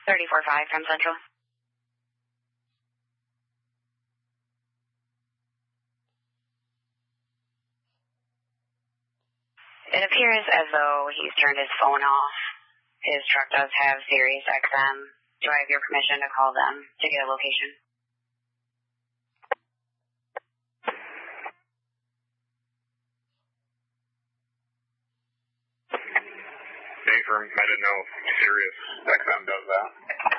34.5 from Central. It appears as though he's turned his phone off. His truck does have Sirius XM. Do I have your permission to call them to get a location? Affirm. I didn't know if Sirius XM does that.